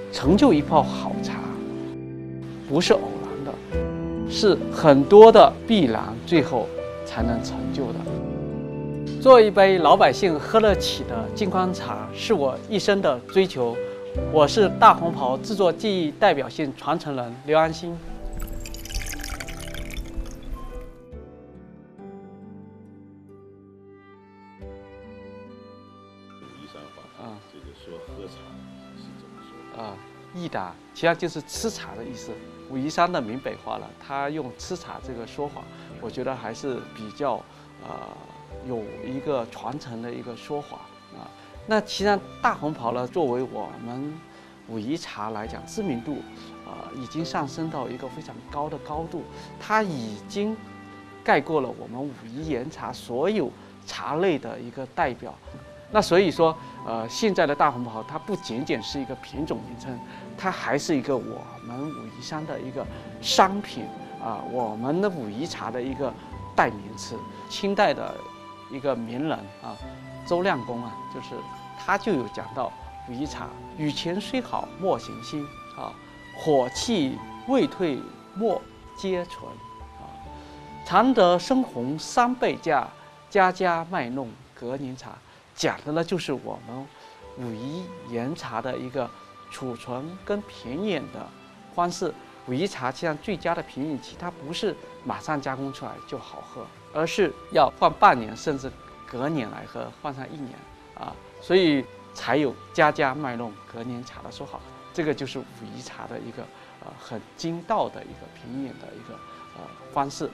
成就一泡好茶，不是偶然的，是很多的必然，最后才能成就的。做一杯老百姓喝得起的金矿茶，是我一生的追求。我是大红袍制作技艺代表性传承人刘安心。 武夷山话这个说喝茶是怎么说？ 意达其实就是吃茶的意思。武夷山的闽北话了，他用吃茶这个说法，我觉得还是比较有一个传承的一个说法啊。那其实大红袍呢，作为我们武夷茶来讲，知名度已经上升到一个非常高的高度，它已经盖过了我们武夷岩茶所有茶类的一个代表。那所以说，现在的大红袍它不仅仅是一个品种名称，它还是一个我们武夷山的一个商品我们的武夷茶的一个代名词。清代的一个名人周亮公就是他就有讲到武夷茶，雨前虽好莫行心火气未退莫皆存常得生红3倍价，家家卖弄隔年茶。讲的呢就是我们武夷岩茶的一个储存跟品饮的方式。武夷茶实际上最佳的品饮期，它不是马上加工出来就好喝，而是要放半年甚至隔年来喝，放上1年所以才有家家卖弄隔年茶的说法。这个就是武夷茶的一个很精到的一个品饮的一个方式。